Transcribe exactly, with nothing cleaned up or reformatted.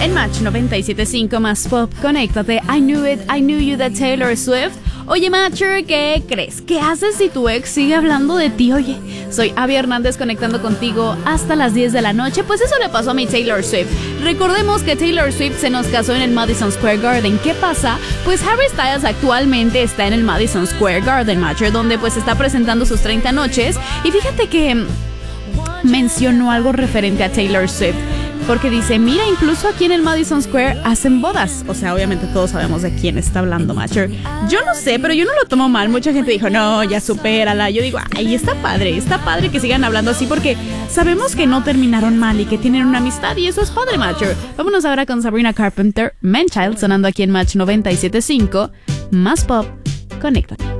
En Match noventa y siete punto cinco más pop, conéctate. I knew it, I knew you de Taylor Swift. Oye, Matcher, ¿qué crees? ¿Qué haces si tu ex sigue hablando de ti? Oye, soy Abby Hernández conectando contigo hasta las diez de la noche. Pues eso le pasó a mi Taylor Swift. Recordemos que Taylor Swift se nos casó en el Madison Square Garden. ¿Qué pasa? Pues Harry Styles actualmente está en el Madison Square Garden, Matcher, donde pues está presentando sus treinta noches. Y fíjate que mencionó algo referente a Taylor Swift. Porque dice, mira, incluso aquí en el Madison Square hacen bodas. O sea, obviamente todos sabemos de quién está hablando, Matcher. Yo no sé, pero yo no lo tomo mal. Mucha gente dijo, no, ya supérala. Yo digo, ay, está padre, está padre que sigan hablando así porque sabemos que no terminaron mal y que tienen una amistad y eso es padre, Matcher. Vámonos ahora con Sabrina Carpenter, Man Child, sonando aquí en Match noventa y siete punto cinco. Más pop, conéctate.